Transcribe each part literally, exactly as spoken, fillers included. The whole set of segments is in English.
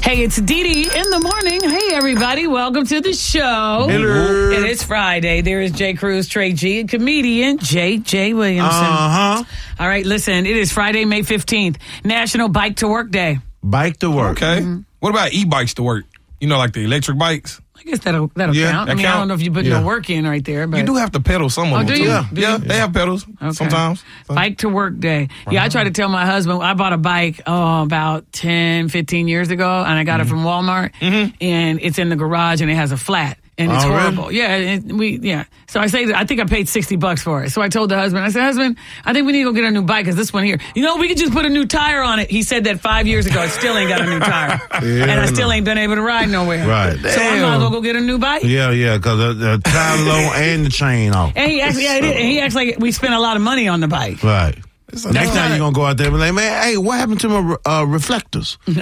Hey, it's Dee Dee in the morning. Hey, everybody. Welcome to the show. Hello. It is Friday. There is Jay Cruz, Trey G, and comedian J J Williamson. Uh-huh. All right, listen. It is Friday, May fifteenth, National Bike to Work Day. Bike to work. Okay. Mm-hmm. What about e-bikes to work? You know, like the electric bikes? I guess that'll, that'll Yeah, count. that I mean, count. I don't know if you put Yeah. no work in right there. But You do have to pedal some of Oh, them, do too. you? Yeah, Do yeah you? they have pedals Okay. sometimes. Bike to work day. Yeah, I tried to tell my husband, I bought a bike oh, about ten, fifteen years ago, and I got Mm-hmm. it from Walmart, and it's in the garage, and it has a flat. And it's Oh, really? horrible. Yeah, it, we yeah. So I say, I think I paid sixty bucks for it. So I told the husband, I said, husband, I think we need to go get a new bike because this one here, you know, we could just put a new tire on it. He said that five years ago. It still ain't got a new tire, Yeah, and I still no. ain't been able to ride nowhere. Right. So I might as well go get a new bike. Yeah, yeah, because the, the tire low and the chain off. And he acts, yeah, it is. And he acts like we spent a lot of money on the bike. Right. It's a- Next not time a- you're going to go out there and be like, man, hey, what happened to my uh, reflectors? Do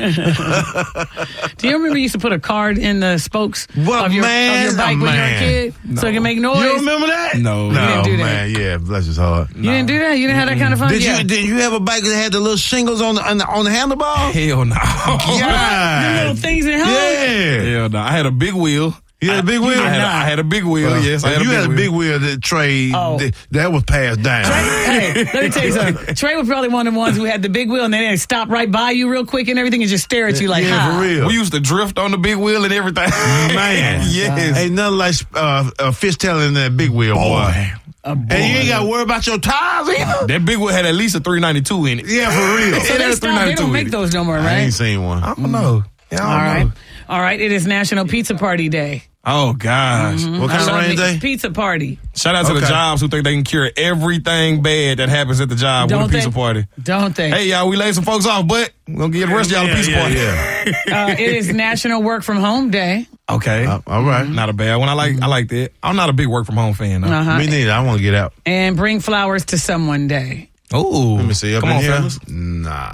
you remember you used to put a card in the spokes What, of, your, man? of your bike Oh, when you were a man. kid so it can make noise? You remember that? No. No, You didn't do that. man, yeah, bless his heart. You didn't do that? You didn't have that kind of fun? Did yeah. you did you have a bike that had the little shingles on the on the, on the handlebar? Hell no. The little things at home? Yeah. Hell no. I had a big wheel. You had a big I, wheel? I, had, a, I had a big wheel, Uh, yes. I if had you a big had a wheel. big wheel that Trey, Oh. th- that was passed down. Hey, let me tell you something. Trey was probably one of the ones who had the big wheel and then they'd stop right by you real quick and everything and just stare at you like, yeah, ha. for real. We used to drift on the big wheel and everything. Man. Yes. Ain't nothing like uh, uh, fishtailing that big wheel, boy. A boy. And you ain't got to worry about your tires either. That big wheel had at least a three ninety-two in it. Yeah, for real. So It they, had a stopped, they don't three ninety-two make in it. those no more, I right? ain't seen one. I don't know. Yeah, I don't All right. know. All right. It is National Pizza Party Day. Oh, gosh. What I kind of love rain it. day? Pizza party. Shout out to the Okay. jobs who think they can cure everything bad that happens at the job Don't with a pizza they? party. Don't they? Hey, y'all, we laid some folks off, but we're going to get the rest of y'all a Yeah, pizza yeah, party. yeah. Uh, it is National Work from Home Day. Okay. Uh, all right. Not a bad one. I like I like that. I'm not a big work from home fan, though. Uh-huh. Me neither. I want to get out. And Bring Flowers to Someone Day. Oh. Let me see. Up Come in on, here? fellas. Nah.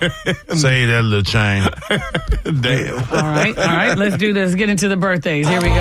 Say that little chain. Damn. All right. All right. Let's do this. Get into the birthdays. Here we go.